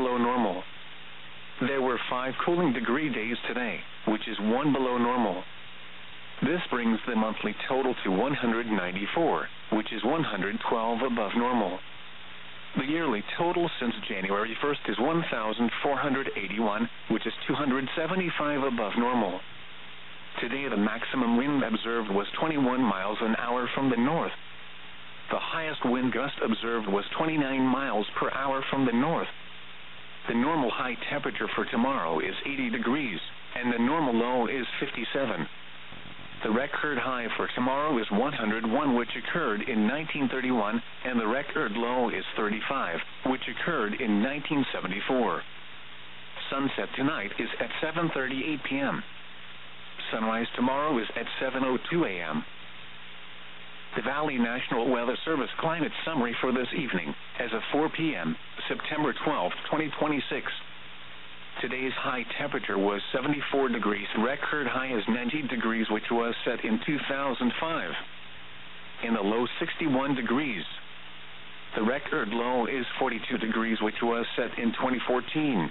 below normal. There were 5 cooling degree days today, which is 1 below normal. This brings the monthly total to 194, which is 112 above normal. The yearly total since January 1st is 1,481, which is 275 above normal. Today the maximum wind observed was 21 miles an hour from the north. The highest wind gust observed was 29 miles per hour from the north. The normal high temperature for tomorrow is 80 degrees, and the normal low is 57. The record high for tomorrow is 101, which occurred in 1931, and the record low is 35, which occurred in 1974. Sunset tonight is at 7:38 p.m. Sunrise tomorrow is at 7:02 a.m. The Valley National Weather Service climate summary for this evening, as of 4 p.m., September 12, 2026. Today's high temperature was 74 degrees. Record high is 90 degrees, which was set in 2005. In the low, 61 degrees. The record low is 42 degrees, which was set in 2014.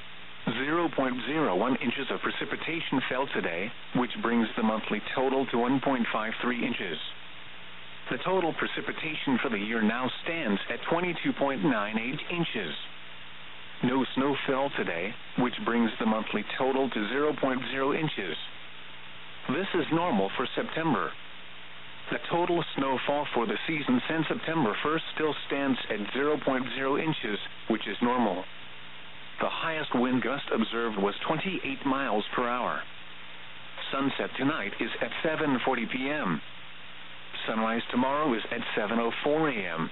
0.01 inches of precipitation fell today, which brings the monthly total to 1.53 inches. The total precipitation for the year now stands at 22.98 inches. No snow fell today, which brings the monthly total to 0.0 inches. This is normal for September. The total snowfall for the season since September 1st still stands at 0.0 inches, which is normal. The highest wind gust observed was 28 miles per hour. Sunset tonight is at 7:40 p.m. Sunrise tomorrow is at 7:04 a.m.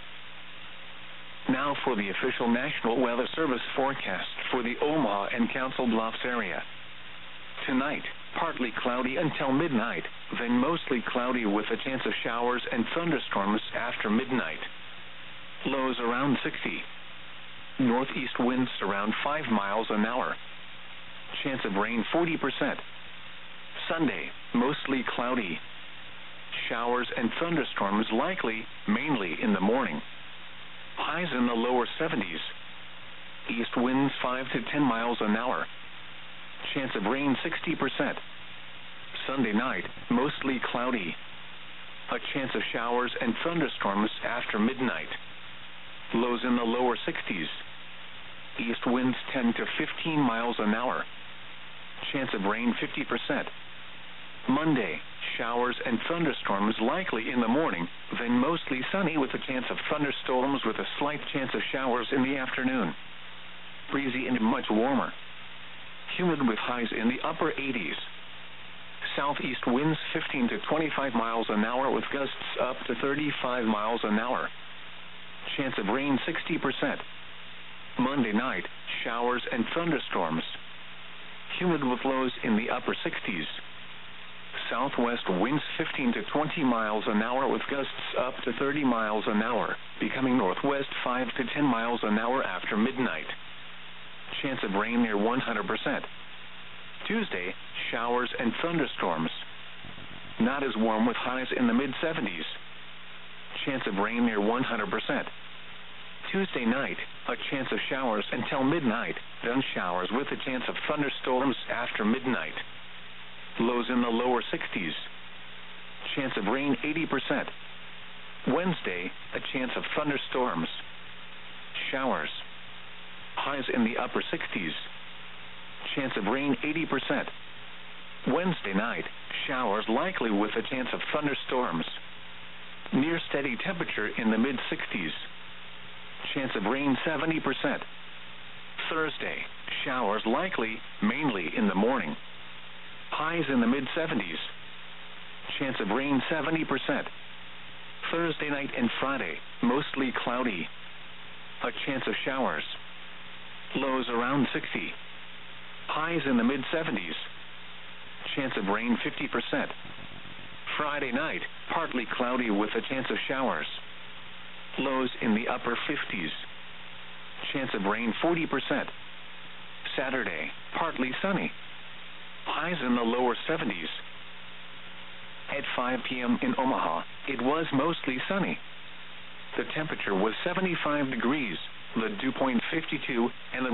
Now for the official National Weather Service forecast for the Omaha and Council Bluffs area. Tonight, partly cloudy until midnight, then mostly cloudy with a chance of showers and thunderstorms after midnight. Lows around 60. Northeast winds around 5 miles an hour. Chance of rain 40%. Sunday, mostly cloudy. Showers and thunderstorms likely, mainly in the morning. Highs in the lower 70s. East winds 5 to 10 miles an hour. Chance of rain 60%. Sunday night, mostly cloudy. A chance of showers and thunderstorms after midnight. Lows in the lower 60s. East winds 10 to 15 miles an hour. Chance of rain 50%. Monday, showers and thunderstorms likely in the morning, then mostly sunny with a chance of thunderstorms with a slight chance of showers in the afternoon. Breezy and much warmer. Humid with highs in the upper 80s. Southeast winds 15 to 25 miles an hour with gusts up to 35 miles an hour. Chance of rain 60%. Monday night, showers and thunderstorms. Humid with lows in the upper 60s. Southwest winds 15 to 20 miles an hour with gusts up to 30 miles an hour, becoming northwest 5 to 10 miles an hour after midnight. Chance of rain near 100%. Tuesday, showers and thunderstorms. Not as warm with highs in the mid-70s. Chance of rain near 100%. Tuesday night, a chance of showers until midnight, then showers with a chance of thunderstorms after midnight. Lows in the lower 60s. Chance of rain 80%. Wednesday, a chance of thunderstorms. Showers. Highs in the upper 60s. Chance of rain 80%. Wednesday night, showers likely with a chance of thunderstorms. Near steady temperature in the mid-60s. Chance of rain 70%. Thursday, showers likely, mainly in the morning. Highs in the mid-70s. Chance of rain 70%. Thursday night and Friday, mostly cloudy. A chance of showers. Lows around 60. Highs in the mid-70s. Chance of rain 50%. Friday night, partly cloudy with a chance of showers. Lows in the upper 50s. Chance of rain 40%. Saturday, partly sunny. Highs in the lower 70s. At 5 p.m. in Omaha, it was mostly sunny. The temperature was 75 degrees, the dew point 52, and the